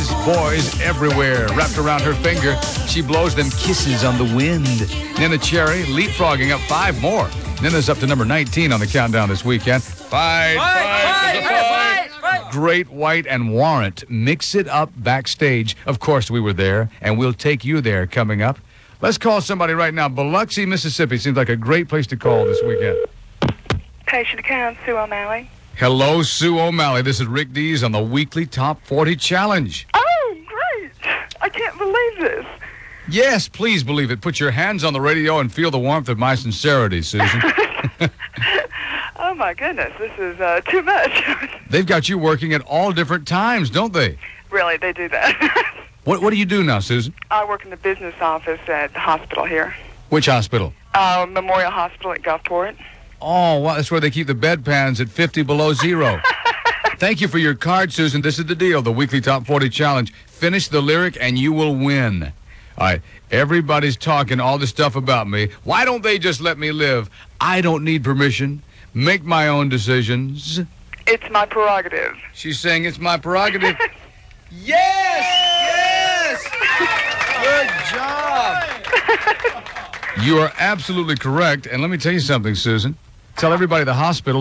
eyes, boys everywhere. Wrapped around her finger, she blows them kisses on the wind. Nina Cherry leapfrogging up 5 more. Nina's up to number 19 on the countdown this weekend. Fight. Great White and Warrant mix it up backstage. Of course, we were there, and we'll take you there coming up. Let's call somebody right now. Biloxi, Mississippi seems like a great place to call this weekend. Patient account, Sue O'Malley. Hello, Sue O'Malley. This is Rick Dees on the weekly Top 40 Challenge. Oh, great. I can't believe this. Yes, please believe it. Put your hands on the radio and feel the warmth of my sincerity, Susan. Oh, my goodness. This is too much. They've got you working at all different times, don't they? Really, they do that. What do you do now, Susan? I work in the business office at the hospital here. Which hospital? Memorial Hospital at Gulfport. Oh, well, that's where they keep the bedpans at 50 below zero. Thank you for your card, Susan. This is the deal, the weekly Top 40 Challenge. Finish the lyric and you will win. All right, everybody's talking all this stuff about me. Why don't they just let me live? I don't need permission. Make my own decisions. It's my prerogative. She's saying it's my prerogative. Yes! Good job. You are absolutely correct. And let me tell you something, Susan. Tell everybody at the hospital